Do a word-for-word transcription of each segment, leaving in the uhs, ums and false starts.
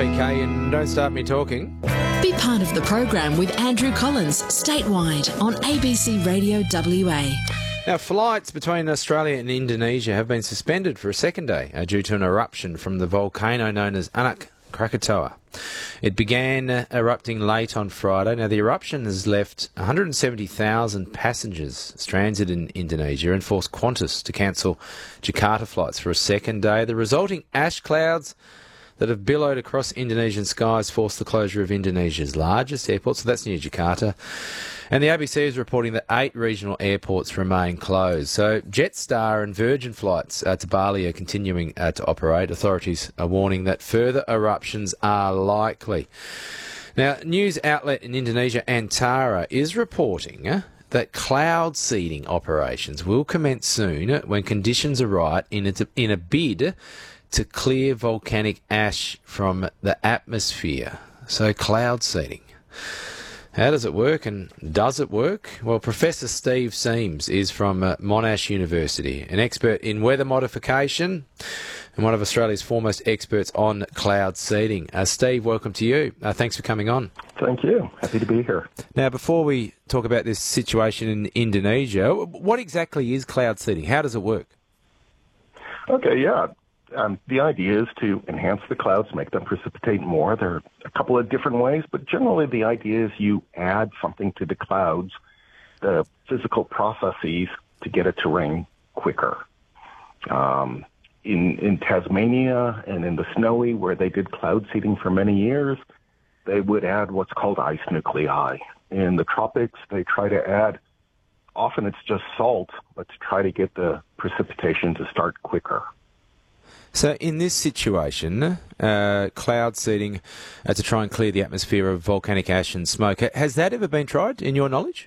P K, and don't start me talking. Be part of the program with Andrew Collins, statewide on A B C Radio W A. Now, flights between Australia and Indonesia have been suspended for a second day uh, due to an eruption from the volcano known as Anak Krakatoa. It began uh, erupting late on Friday. Now, the eruption has left one hundred seventy thousand passengers stranded in Indonesia and forced Qantas to cancel Jakarta flights for a second day. The resulting ash clouds that have billowed across Indonesian skies forced the closure of Indonesia's largest airport, so that's near Jakarta. And the A B C is reporting that eight regional airports remain closed. So Jetstar and Virgin flights uh, to Bali are continuing uh, to operate. Authorities are warning that further eruptions are likely. Now, news outlet in Indonesia, Antara, is reporting uh, that cloud seeding operations will commence soon when conditions are right in a, in a bid to clear volcanic ash from the atmosphere. So cloud seeding. How does it work, and does it work? Well, Professor Steve Seams is from uh, Monash University, an expert in weather modification and one of Australia's foremost experts on cloud seeding. Uh, Steve, welcome to you. Uh, thanks for coming on. Thank you. Happy to be here. Now, before we talk about this situation in Indonesia, what exactly is cloud seeding? How does it work? Okay, yeah. Um, the idea is to enhance the clouds, make them precipitate more. There are a couple of different ways, but generally the idea is you add something to the clouds, the physical processes to get it to rain quicker. Um, in, in Tasmania and in the Snowy, where they did cloud seeding for many years, they would add what's called ice nuclei. In the tropics, they try to add, often it's just salt, but to try to get the precipitation to start quicker. So in this situation, uh, cloud seeding uh, to try and clear the atmosphere of volcanic ash and smoke, has that ever been tried, in your knowledge?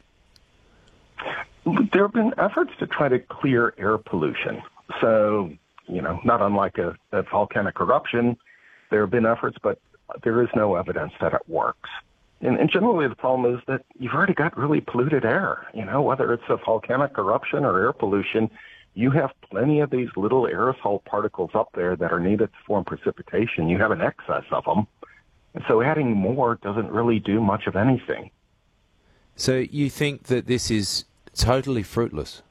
There have been efforts to try to clear air pollution. So, you know, not unlike a, a volcanic eruption, there have been efforts, but there is no evidence that it works. And, and generally the problem is that you've already got really polluted air, you know, whether it's a volcanic eruption or air pollution. You have plenty of these little aerosol particles up there that are needed to form precipitation. You have an excess of them. And so adding more doesn't really do much of anything. So you think that this is totally fruitless?